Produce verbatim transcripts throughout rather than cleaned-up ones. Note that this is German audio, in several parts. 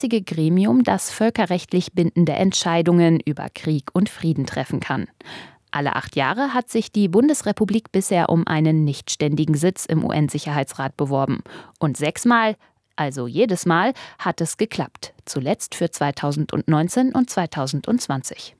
einzige Gremium, das völkerrechtlich bindende Entscheidungen über Krieg und Frieden treffen kann. Alle acht Jahre hat sich die Bundesrepublik bisher um einen nichtständigen Sitz im U N-Sicherheitsrat beworben. Und sechsmal, also jedes Mal, hat es geklappt. Zuletzt für zweitausendneunzehn und zweitausendzwanzig.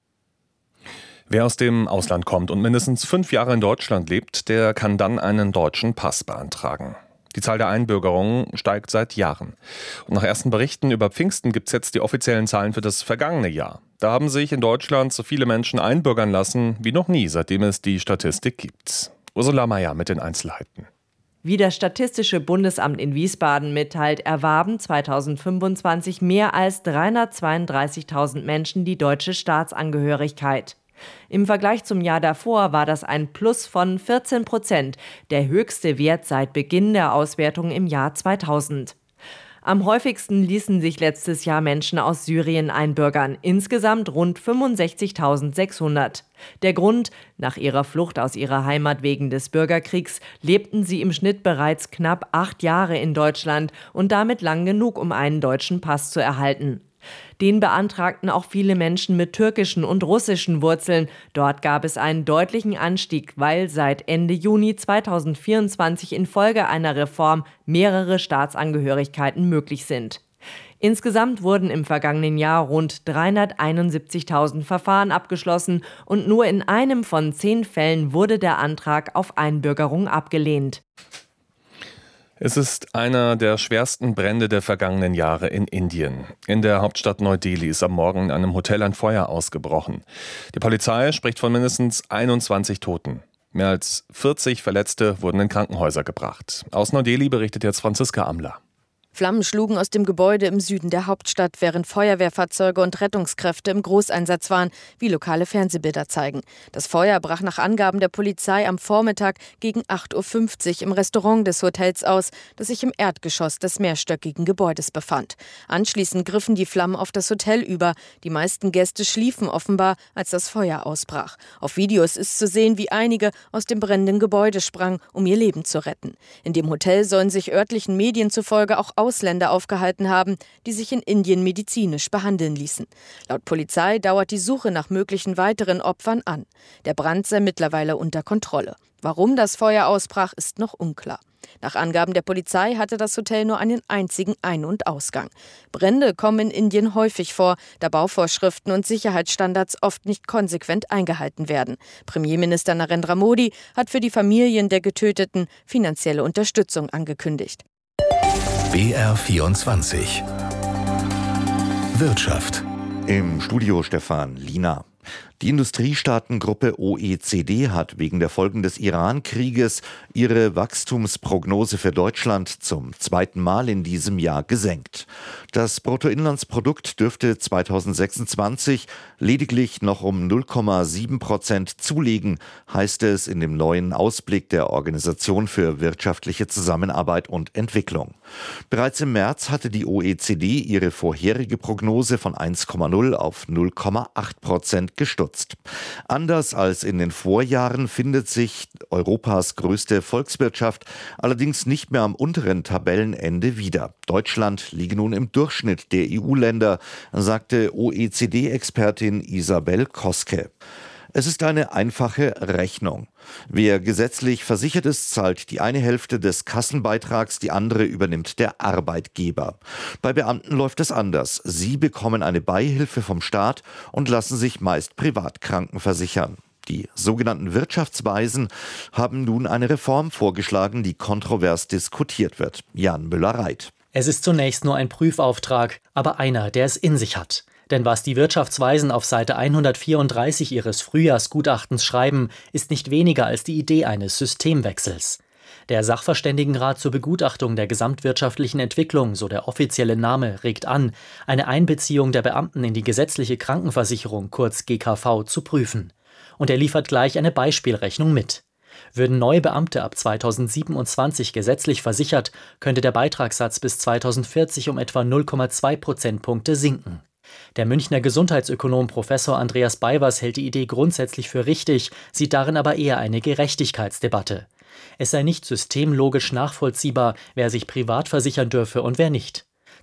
Wer aus dem Ausland kommt und mindestens fünf Jahre in Deutschland lebt, der kann dann einen deutschen Pass beantragen. Die Zahl der Einbürgerungen steigt seit Jahren. Und nach ersten Berichten über Pfingsten gibt es jetzt die offiziellen Zahlen für das vergangene Jahr. Da haben sich in Deutschland so viele Menschen einbürgern lassen wie noch nie, seitdem es die Statistik gibt. Ursula Mayer mit den Einzelheiten. Wie das Statistische Bundesamt in Wiesbaden mitteilt, erwarben zweitausendfünfundzwanzig mehr als dreihundertzweiunddreißigtausend Menschen die deutsche Staatsangehörigkeit. Im Vergleich zum Jahr davor war das ein Plus von vierzehn Prozent, der höchste Wert seit Beginn der Auswertung im Jahr zweitausend. Am häufigsten ließen sich letztes Jahr Menschen aus Syrien einbürgern, insgesamt rund fünfundsechzigtausendsechshundert. Der Grund: Nach ihrer Flucht aus ihrer Heimat wegen des Bürgerkriegs lebten sie im Schnitt bereits knapp acht Jahre in Deutschland und damit lang genug, um einen deutschen Pass zu erhalten. Den beantragten auch viele Menschen mit türkischen und russischen Wurzeln. Dort gab es einen deutlichen Anstieg, weil seit Ende Juni zweitausendvierundzwanzig infolge einer Reform mehrere Staatsangehörigkeiten möglich sind. Insgesamt wurden im vergangenen Jahr rund dreihunderteinundsiebzigtausend Verfahren abgeschlossen und nur in einem von zehn Fällen wurde der Antrag auf Einbürgerung abgelehnt. Es ist einer der schwersten Brände der vergangenen Jahre in Indien. In der Hauptstadt Neu-Delhi ist am Morgen in einem Hotel ein Feuer ausgebrochen. Die Polizei spricht von mindestens einundzwanzig Toten. Mehr als vierzig Verletzte wurden in Krankenhäuser gebracht. Aus Neu-Delhi berichtet jetzt Franziska Amler. Flammen schlugen aus dem Gebäude im Süden der Hauptstadt, während Feuerwehrfahrzeuge und Rettungskräfte im Großeinsatz waren, wie lokale Fernsehbilder zeigen. Das Feuer brach nach Angaben der Polizei am Vormittag gegen acht Uhr fünfzig im Restaurant des Hotels aus, das sich im Erdgeschoss des mehrstöckigen Gebäudes befand. Anschließend griffen die Flammen auf das Hotel über. Die meisten Gäste schliefen offenbar, als das Feuer ausbrach. Auf Videos ist zu sehen, wie einige aus dem brennenden Gebäude sprangen, um ihr Leben zu retten. In dem Hotel sollen sich örtlichen Medien zufolge auch Ausländer aufgehalten haben, die sich in Indien medizinisch behandeln ließen. Laut Polizei dauert die Suche nach möglichen weiteren Opfern an. Der Brand sei mittlerweile unter Kontrolle. Warum das Feuer ausbrach, ist noch unklar. Nach Angaben der Polizei hatte das Hotel nur einen einzigen Ein- und Ausgang. Brände kommen in Indien häufig vor, da Bauvorschriften und Sicherheitsstandards oft nicht konsequent eingehalten werden. Premierminister Narendra Modi hat für die Familien der Getöteten finanzielle Unterstützung angekündigt. B R vierundzwanzig Wirtschaft. Im Studio Stefan Liener. Die Industriestaatengruppe O E C D hat wegen der Folgen des Iran-Krieges ihre Wachstumsprognose für Deutschland zum zweiten Mal in diesem Jahr gesenkt. Das Bruttoinlandsprodukt dürfte zweitausendsechsundzwanzig lediglich noch um null Komma sieben Prozent zulegen, heißt es in dem neuen Ausblick der Organisation für wirtschaftliche Zusammenarbeit und Entwicklung. Bereits im März hatte die O E C D ihre vorherige Prognose von eins Komma null auf null Komma acht Prozent gestutzt. Anders als in den Vorjahren findet sich Europas größte Volkswirtschaft allerdings nicht mehr am unteren Tabellenende wieder. Deutschland liege nun im Durchschnitt der E U-Länder, sagte O E C D-Expertin Isabel Koske. Es ist eine einfache Rechnung. Wer gesetzlich versichert ist, zahlt die eine Hälfte des Kassenbeitrags, die andere übernimmt der Arbeitgeber. Bei Beamten läuft es anders. Sie bekommen eine Beihilfe vom Staat und lassen sich meist privat krankenversichern. Die sogenannten Wirtschaftsweisen haben nun eine Reform vorgeschlagen, die kontrovers diskutiert wird. Jan Müller-Reit. Es ist zunächst nur ein Prüfauftrag, aber einer, der es in sich hat. Denn was die Wirtschaftsweisen auf Seite hundertvierunddreißig ihres Frühjahrsgutachtens schreiben, ist nicht weniger als die Idee eines Systemwechsels. Der Sachverständigenrat zur Begutachtung der gesamtwirtschaftlichen Entwicklung, so der offizielle Name, regt an, eine Einbeziehung der Beamten in die gesetzliche Krankenversicherung, kurz G K V, zu prüfen. Und er liefert gleich eine Beispielrechnung mit. Würden neue Beamte ab zweitausendsiebenundzwanzig gesetzlich versichert, könnte der Beitragssatz bis zweitausendvierzig um etwa null Komma zwei Prozentpunkte sinken. Der Münchner Gesundheitsökonom Professor Andreas Beiwers hält die Idee grundsätzlich für richtig, sieht darin aber eher eine Gerechtigkeitsdebatte. Es sei nicht systemlogisch nachvollziehbar, wer sich privat versichern dürfe und wer nicht.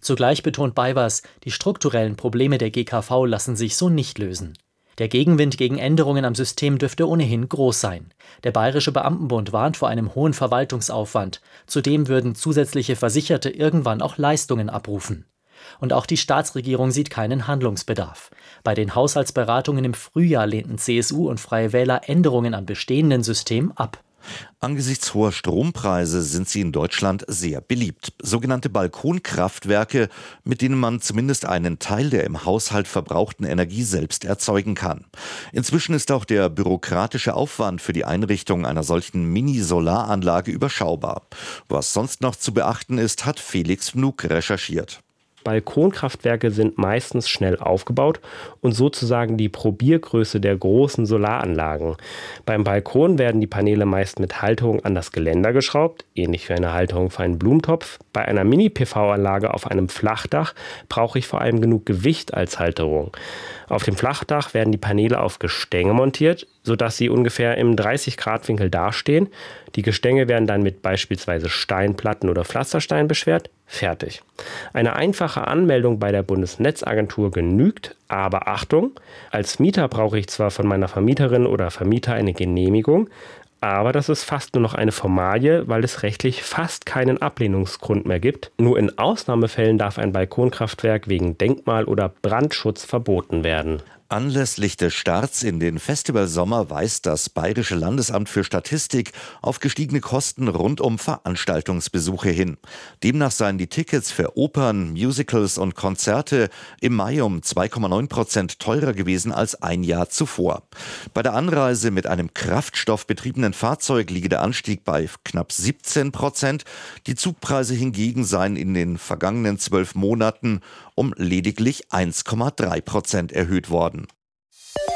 Zugleich betont Beiwers, die strukturellen Probleme der G K V lassen sich so nicht lösen. Der Gegenwind gegen Änderungen am System dürfte ohnehin groß sein. Der Bayerische Beamtenbund warnt vor einem hohen Verwaltungsaufwand. Zudem würden zusätzliche Versicherte irgendwann auch Leistungen abrufen. Und auch die Staatsregierung sieht keinen Handlungsbedarf. Bei den Haushaltsberatungen im Frühjahr lehnten C S U und Freie Wähler Änderungen am bestehenden System ab. Angesichts hoher Strompreise sind sie in Deutschland sehr beliebt. Sogenannte Balkonkraftwerke, mit denen man zumindest einen Teil der im Haushalt verbrauchten Energie selbst erzeugen kann. Inzwischen ist auch der bürokratische Aufwand für die Einrichtung einer solchen Mini-Solaranlage überschaubar. Was sonst noch zu beachten ist, hat Felix Fnug recherchiert. Balkonkraftwerke sind meistens schnell aufgebaut und sozusagen die Probiergröße der großen Solaranlagen. Beim Balkon werden die Paneele meist mit Halterung an das Geländer geschraubt, ähnlich wie eine Halterung für einen Blumentopf. Bei einer Mini-P V-Anlage auf einem Flachdach brauche ich vor allem genug Gewicht als Halterung. Auf dem Flachdach werden die Paneele auf Gestänge montiert, sodass sie ungefähr im dreißig Grad Winkel dastehen. Die Gestänge werden dann mit beispielsweise Steinplatten oder Pflasterstein beschwert. Fertig. Eine einfache Anmeldung bei der Bundesnetzagentur genügt, aber Achtung, als Mieter brauche ich zwar von meiner Vermieterin oder Vermieter eine Genehmigung, aber das ist fast nur noch eine Formalie, weil es rechtlich fast keinen Ablehnungsgrund mehr gibt. Nur in Ausnahmefällen darf ein Balkonkraftwerk wegen Denkmal- oder Brandschutz verboten werden. Anlässlich des Starts in den Festivalsommer weist das Bayerische Landesamt für Statistik auf gestiegene Kosten rund um Veranstaltungsbesuche hin. Demnach seien die Tickets für Opern, Musicals und Konzerte im Mai um zwei Komma neun Prozent teurer gewesen als ein Jahr zuvor. Bei der Anreise mit einem kraftstoffbetriebenen Fahrzeug liege der Anstieg bei knapp siebzehn Prozent. Die Zugpreise hingegen seien in den vergangenen zwölf Monaten um lediglich eins Komma drei Prozent erhöht worden.